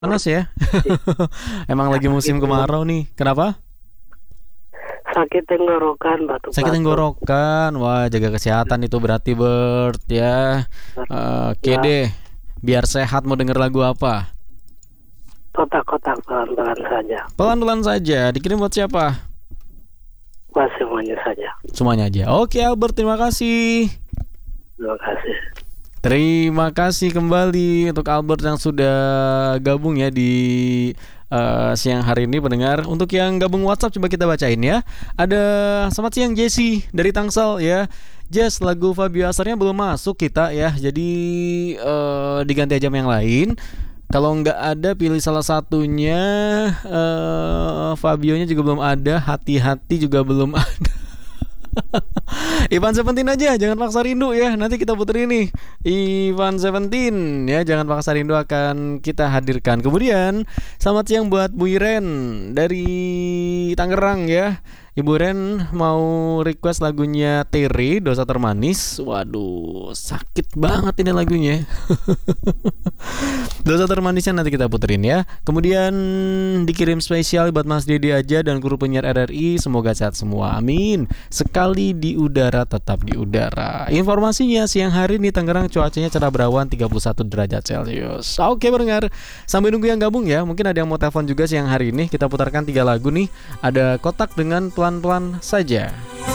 Panas ya. Emang lagi musim kemarau nih. Kenapa? Sakit tenggorokan, Sakit batuk-batuk. tenggorokan. Wah, jaga kesehatan itu berarti Bert ya. Oke Ya, deh. Biar sehat mau denger lagu apa? kotak-kotak pelan-pelan saja. Pelan-pelan saja. Dikirim buat siapa? Buat semuanya saja. Semuanya aja. Oke Albert, terima kasih. Terima kasih. Terima kasih kembali untuk Albert yang sudah gabung ya di siang hari ini pendengar. Untuk yang gabung WhatsApp coba kita bacain ya. Ada selamat siang Jesse dari Tangsel ya. Jess, lagu Fabio Asarnya belum masuk kita ya. Jadi diganti aja sama yang lain. Kalau nggak ada pilih salah satunya. Fabionya juga belum ada. Hati-hati juga belum ada. Ivan Seventeen aja, jangan paksa rindu ya. Nanti kita puter ini Ivan Seventeen ya, jangan paksa rindu akan kita hadirkan. Kemudian selamat siang buat Bu Iren dari Tangerang ya. Ibu Ren mau request lagunya Terry, Dosa Termanis. Waduh, sakit banget ini lagunya. Dosa Termanisnya nanti kita puterin ya. Kemudian dikirim spesial buat Mas Dedi aja dan kru penyiar RRI. Semoga sehat semua, amin. Sekali di udara tetap di udara. Informasinya siang hari ini Tangerang cuacanya cerah berawan 31 derajat Celcius. Oke pendengar, sambil nunggu yang gabung ya. Mungkin ada yang mau telepon juga siang hari ini. Kita putarkan 3 lagu nih. Ada Kotak dengan Pelan-Pelan Saja.